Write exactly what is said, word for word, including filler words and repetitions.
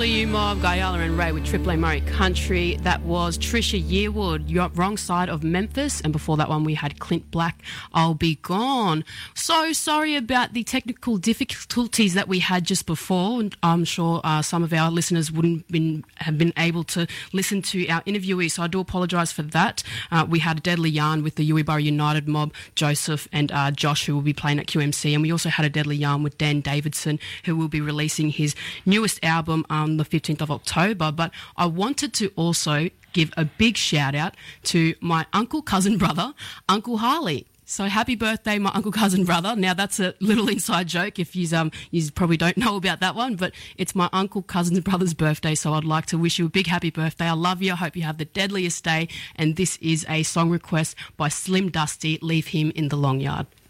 W Mob, Guyala and Ray with Triple A Murray Country. That was Trisha Yearwood, Your Wrong Side of Memphis. And before that one, we had Clint Black, I'll Be Gone. So sorry about the technical difficulties that we had just before. And I'm sure uh, some of our listeners wouldn't been, have been able to listen to our interviewee, so I do apologise for that. Uh, we had a deadly yarn with the Uwe Borough United Mob, Joseph and uh, Josh, who will be playing at Q M C. And we also had a deadly yarn with Dan Davidson, who will be releasing his newest album on the fifteenth of October. But I wanted to also give a big shout out to my uncle, cousin, brother, Uncle Harley. So happy birthday, my uncle, cousin, brother. Now, that's a little inside joke if you um you probably don't know about that one, but it's my uncle, cousin, brother's birthday, so I'd like to wish you a big happy birthday. I love you. I hope you have the deadliest day. And this is a song request by Slim Dusty, Leave Him in the Long Yard.